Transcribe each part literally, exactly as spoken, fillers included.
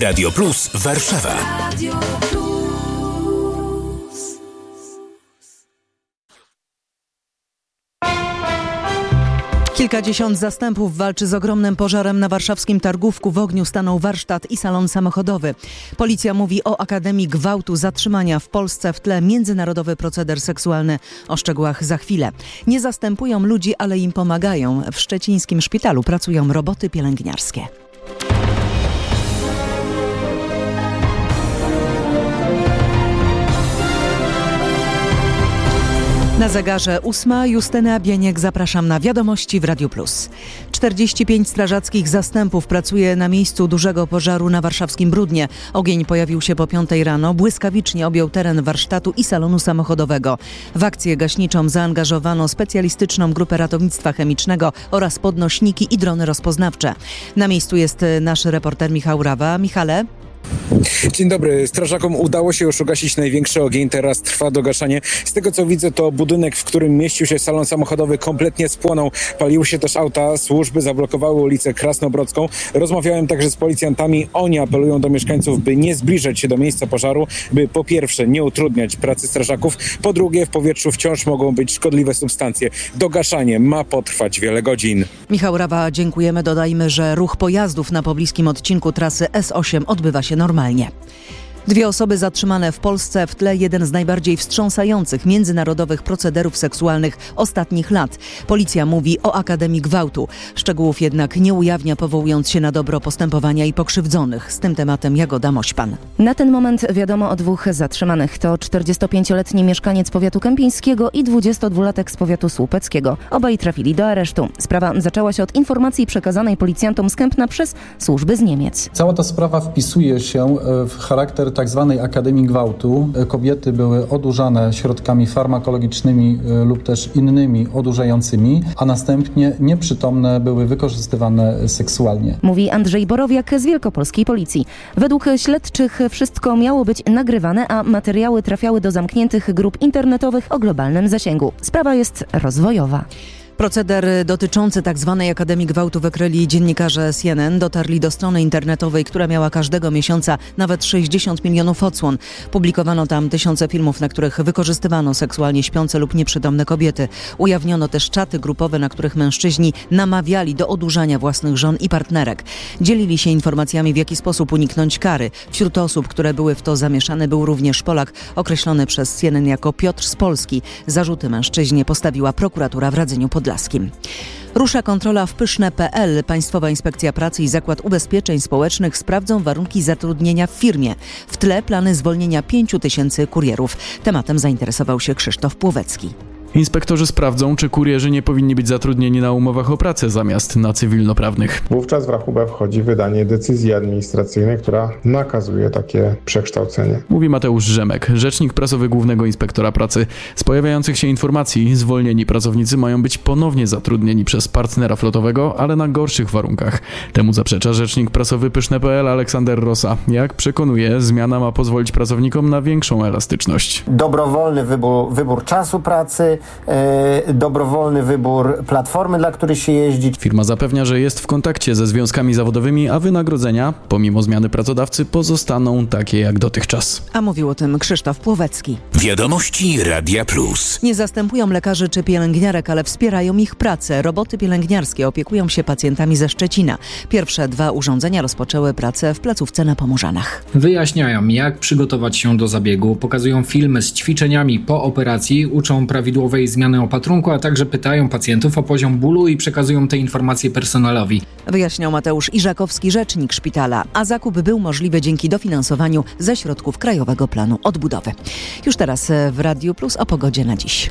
Radio Plus Warszawa. Kilkadziesiąt zastępów walczy z ogromnym pożarem na warszawskim Targówku. W ogniu stanął warsztat i salon samochodowy. Policja mówi o Akademii Gwałtu, zatrzymania w Polsce, w tle międzynarodowy proceder seksualny. O szczegółach za chwilę. Nie zastępują ludzi, ale im pomagają. W szczecińskim szpitalu pracują roboty pielęgniarskie. Na zegarze ósma. Justyna Bieniek, zapraszam na wiadomości w Radiu Plus. czterdzieści pięć strażackich zastępów pracuje na miejscu dużego pożaru na warszawskim Brudnie. Ogień pojawił się po piątej rano, błyskawicznie objął teren warsztatu i salonu samochodowego. W akcję gaśniczą zaangażowano specjalistyczną grupę ratownictwa chemicznego oraz podnośniki i drony rozpoznawcze. Na miejscu jest nasz reporter Michał Rawa. Michale? Dzień dobry. Strażakom udało się już ugasić największy ogień. Teraz trwa dogaszanie. Z tego co widzę, to budynek, w którym mieścił się salon samochodowy, kompletnie spłonął. Paliły się też auta. Służby zablokowały ulicę Krasnobrodzką. Rozmawiałem także z policjantami. Oni apelują do mieszkańców, by nie zbliżać się do miejsca pożaru, by po pierwsze nie utrudniać pracy strażaków, po drugie w powietrzu wciąż mogą być szkodliwe substancje. Dogaszanie ma potrwać wiele godzin. Michał Rawa, dziękujemy. Dodajmy, że ruch pojazdów na pobliskim odcinku trasy S osiem odbywa się normalnie. Dwie osoby zatrzymane w Polsce, w tle jeden z najbardziej wstrząsających międzynarodowych procederów seksualnych ostatnich lat. Policja mówi o Akademii Gwałtu. Szczegółów jednak nie ujawnia, powołując się na dobro postępowania i pokrzywdzonych. Z tym tematem Jagoda Mośpan. Na ten moment wiadomo o dwóch zatrzymanych. To czterdziestopięcioletni mieszkaniec powiatu kępińskiego i dwudziestodwulatek z powiatu słupeckiego. Obaj trafili do aresztu. Sprawa zaczęła się od informacji przekazanej policjantom z Kępna przez służby z Niemiec. Cała ta sprawa wpisuje się w charakter tak zwanej Akademii Gwałtu. Kobiety były odurzane środkami farmakologicznymi lub też innymi odurzającymi, a następnie nieprzytomne były wykorzystywane seksualnie. Mówi Andrzej Borowiak z Wielkopolskiej Policji. Według śledczych wszystko miało być nagrywane, a materiały trafiały do zamkniętych grup internetowych o globalnym zasięgu. Sprawa jest rozwojowa. Proceder dotyczący tzw. Akademii Gwałtu wykryli dziennikarze C N N. Dotarli do strony internetowej, która miała każdego miesiąca nawet sześćdziesiąt milionów odsłon. Publikowano tam tysiące filmów, na których wykorzystywano seksualnie śpiące lub nieprzytomne kobiety. Ujawniono też czaty grupowe, na których mężczyźni namawiali do odurzania własnych żon i partnerek. Dzielili się informacjami, w jaki sposób uniknąć kary. Wśród osób, które były w to zamieszane, był również Polak, określony przez C N N jako Piotr z Polski. Zarzuty mężczyźnie postawiła prokuratura w Radzeniu Podlaskim. Rusza kontrola w pyszne kropka p l. Państwowa Inspekcja Pracy i Zakład Ubezpieczeń Społecznych sprawdzą warunki zatrudnienia w firmie. W tle plany zwolnienia pięciu tysięcy kurierów. Tematem zainteresował się Krzysztof Płowecki. Inspektorzy sprawdzą, czy kurierzy nie powinni być zatrudnieni na umowach o pracę zamiast na cywilnoprawnych. Wówczas w rachubę wchodzi wydanie decyzji administracyjnej, która nakazuje takie przekształcenie. Mówi Mateusz Rzemek, rzecznik prasowy Głównego Inspektora Pracy. Z pojawiających się informacji zwolnieni pracownicy mają być ponownie zatrudnieni przez partnera flotowego, ale na gorszych warunkach. Temu zaprzecza rzecznik prasowy pyszne kropka p l Aleksander Rosa. Jak przekonuje, zmiana ma pozwolić pracownikom na większą elastyczność. Dobrowolny wybór, wybór czasu pracy, e, dobrowolny wybór platformy, dla której się jeździ. Firma zapewnia, że jest w kontakcie ze związkami zawodowymi, a wynagrodzenia, pomimo zmiany pracodawcy, pozostaną takie jak dotychczas. A mówił o tym Krzysztof Płowecki. Wiadomości Radia Plus. Nie zastępują lekarzy czy pielęgniarek, ale wspierają ich pracę. Roboty pielęgniarskie opiekują się pacjentami ze Szczecina. Pierwsze dwa urządzenia rozpoczęły pracę w placówce na Pomorzanach. Wyjaśniają, jak przygotować się do zabiegu, pokazują filmy z ćwiczeniami po operacji, uczą prawidłowej zmiany opatrunku, a także pytają pacjentów o poziom bólu i przekazują te informacje personelowi. Wyjaśniał Mateusz Iżakowski, rzecznik szpitala, a zakup był możliwy dzięki dofinansowaniu ze środków Krajowego Planu Odbudowy. Już teraz w Radiu Plus o pogodzie na dziś.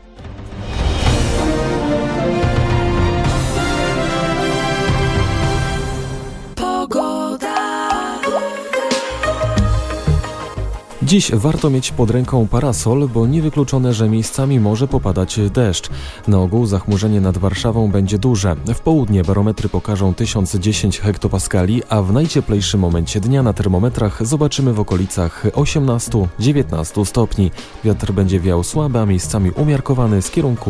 Dziś warto mieć pod ręką parasol, bo niewykluczone, że miejscami może popadać deszcz. Na ogół zachmurzenie nad Warszawą będzie duże. W południe barometry pokażą tysiąc dziesięć hektopaskali, a w najcieplejszym momencie dnia na termometrach zobaczymy w okolicach osiemnaście dziewiętnaście stopni. Wiatr będzie wiał słaby, a miejscami umiarkowany z kierunku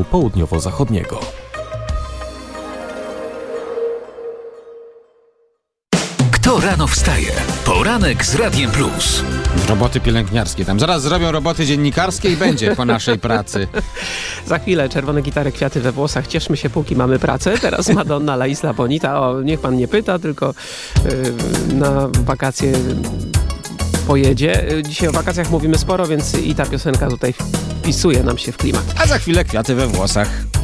południowo-zachodniego. Kto rano wstaje? Poranek z Radiem Plus. Roboty pielęgniarskie. Tam zaraz zrobią roboty dziennikarskie i będzie po naszej pracy. Za chwilę czerwone gitary, kwiaty we włosach. Cieszmy się, póki mamy pracę. Teraz Madonna, La Isla Bonita. O, niech pan nie pyta, tylko yy, na wakacje pojedzie. Dzisiaj o wakacjach mówimy sporo, więc i ta piosenka tutaj wpisuje nam się w klimat. A za chwilę kwiaty we włosach.